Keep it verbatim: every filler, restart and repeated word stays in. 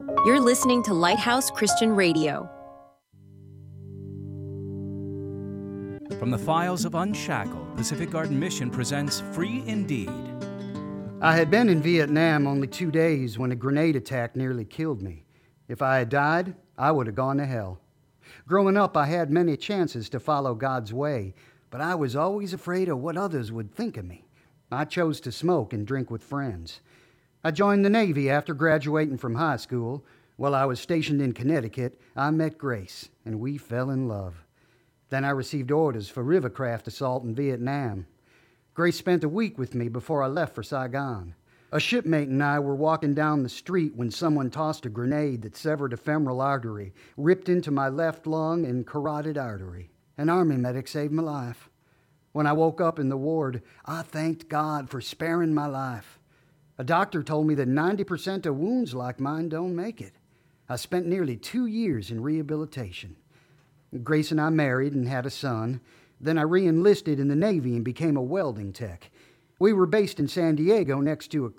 You're listening to Lighthouse Christian Radio. From the files of Unshackled, Pacific Garden Mission presents Free Indeed. I had been in Vietnam only two days when a grenade attack nearly killed me. If I had died, I would have gone to hell. Growing up, I had many chances to follow God's way, but I was always afraid of what others would think of me. I chose to smoke and drink with friends. I joined the Navy after graduating from high school. While I was stationed in Connecticut, I met Grace, and we fell in love. Then I received orders for rivercraft assault in Vietnam. Grace spent a week with me before I left for Saigon. A shipmate and I were walking down the street when someone tossed a grenade that severed a femoral artery, ripped into my left lung and carotid artery. An Army medic saved my life. When I woke up in the ward, I thanked God for sparing my life. A doctor told me that ninety percent of wounds like mine don't make it. I spent nearly two years in rehabilitation. Grace and I married and had a son. Then I re-enlisted in the Navy and became a welding tech. We were based in San Diego next to a